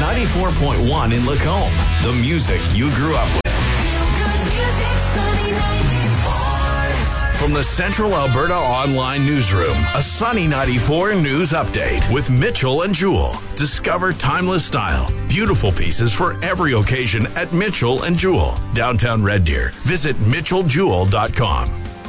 94.1 in Lacombe. The music you grew up with. From the Central Alberta Online Newsroom, a Sunny 94 news update with Mitchell and Jewell. Discover timeless style, beautiful pieces for every occasion at Mitchell and Jewell, downtown Red Deer. Visit mitchelljewell.com.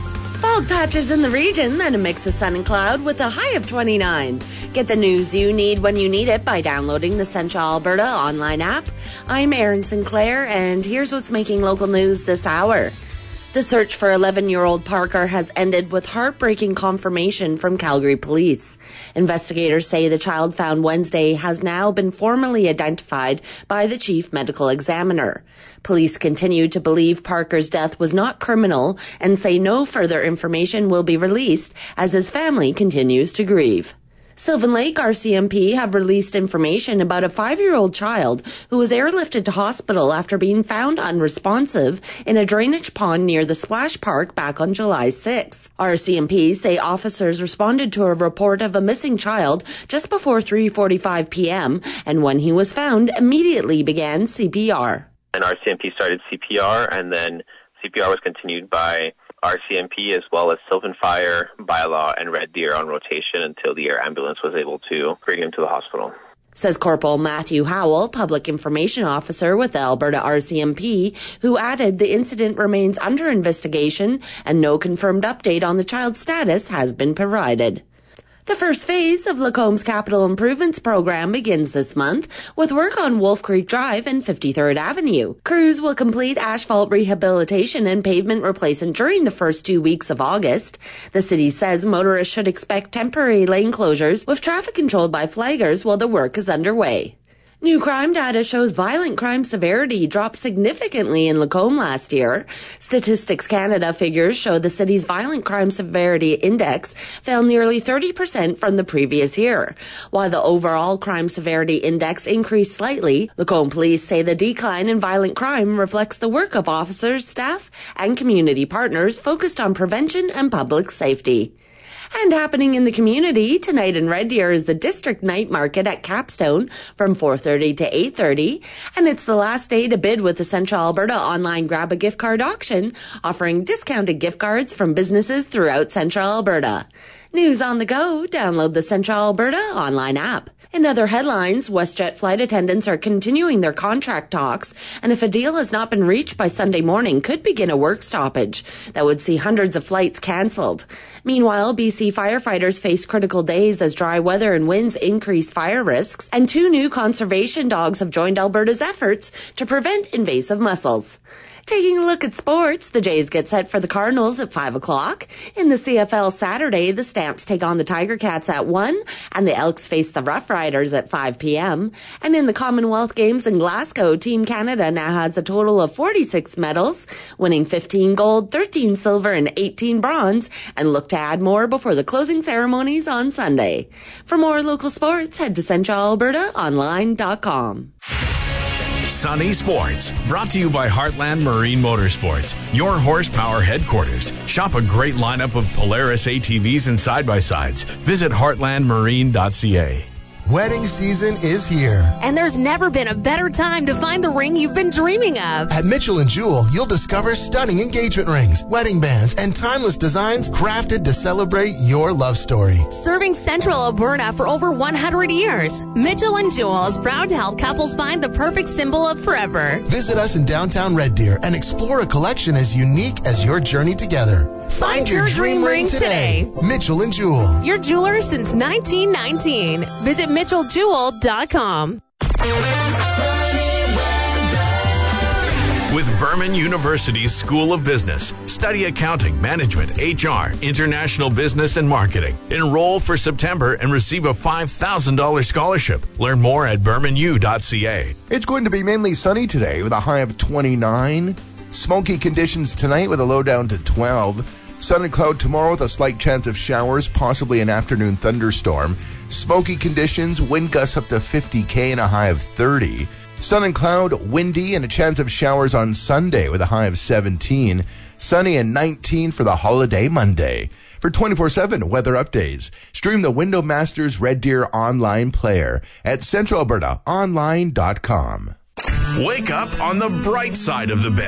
Fog patches in the region, then a mix of sun and cloud with a high of 29. Get the news you need when you need it by downloading the Central Alberta online app. I'm Erin Sinclair, and here's what's making local news this hour. The search for 11-year-old Parker has ended with heartbreaking confirmation from Calgary police. Investigators say the child found Wednesday has now been formally identified by the chief medical examiner. Police continue to believe Parker's death was not criminal and say no further information will be released as his family continues to grieve. Sylvan Lake RCMP have released information about a 5-year-old child who was airlifted to hospital after being found unresponsive in a drainage pond near the Splash Park back on July 6. RCMP say officers responded to a report of a missing child just before 3:45 p.m. and when he was found, immediately began CPR. And RCMP started CPR, and then CPR was continued by RCMP as well as Sylvan Fire, Bylaw, and Red Deer on rotation until the air ambulance was able to bring him to the hospital. Says Corporal Matthew Howell, Public Information Officer with the Alberta RCMP, who added the incident remains under investigation and no confirmed update on the child's status has been provided. The first phase of Lacombe's Capital Improvements Program begins this month with work on Wolf Creek Drive and 53rd Avenue. Crews will complete asphalt rehabilitation and pavement replacement during the first 2 weeks of August. The city says motorists should expect temporary lane closures with traffic controlled by flaggers while the work is underway. New crime data shows violent crime severity dropped significantly in Lacombe last year. Statistics Canada figures show the city's violent crime severity index fell nearly 30% from the previous year. While the overall crime severity index increased slightly, Lacombe police say the decline in violent crime reflects the work of officers, staff, and community partners focused on prevention and public safety. And happening in the community, tonight in Red Deer is the District Night Market at Capstone from 4:30 to 8:30. And it's the last day to bid with the Central Alberta online Grab a Gift Card auction, offering discounted gift cards from businesses throughout Central Alberta. News on the go, download the Central Alberta online app. In other headlines, WestJet flight attendants are continuing their contract talks, and if a deal has not been reached by Sunday morning, could begin a work stoppage that would see hundreds of flights cancelled. Meanwhile, BC firefighters face critical days as dry weather and winds increase fire risks, and 2 new conservation dogs have joined Alberta's efforts to prevent invasive mussels. Taking a look at sports, the Jays get set for the Cardinals at 5 o'clock. In the CFL Saturday, the Stamps take on the Tiger Cats at 1, and the Elks face the Rough Riders at 5 p.m. And in the Commonwealth Games in Glasgow, Team Canada now has a total of 46 medals, winning 15 gold, 13 silver, and 18 bronze, and look to add more before the closing ceremonies on Sunday. For more local sports, head to centralalbertaonline.com. Sunny Sports, brought to you by Heartland Marine Motorsports, your horsepower headquarters. Shop a great lineup of Polaris ATVs and side-by-sides. Visit heartlandmarine.ca. Wedding season is here. And there's never been a better time to find the ring you've been dreaming of. At Mitchell & Jewell, you'll discover stunning engagement rings, wedding bands, and timeless designs crafted to celebrate your love story. Serving Central Alberta for over 100 years, Mitchell & Jewell is proud to help couples find the perfect symbol of forever. Visit us in downtown Red Deer and explore a collection as unique as your journey together. Find your dream ring today. Mitchell & Jewell. Your jeweler since 1919. Visit mitchelljewell.com. With Berman University's School of Business, study accounting, management, HR, international business, and marketing. Enroll for September and receive a $5,000 scholarship. Learn more at bermanu.ca. It's going to be mainly sunny today with a high of 29. Smoky conditions tonight with a low down to 12. Sun and cloud tomorrow with a slight chance of showers, possibly an afternoon thunderstorm. Smoky conditions, wind gusts up to 50 km and a high of 30. Sun and cloud, windy, and a chance of showers on Sunday with a high of 17. Sunny and 19 for the holiday Monday. For 24/7 weather updates, stream the Window Masters Red Deer online player at centralalbertaonline.com. Wake up on the bright side of the bed.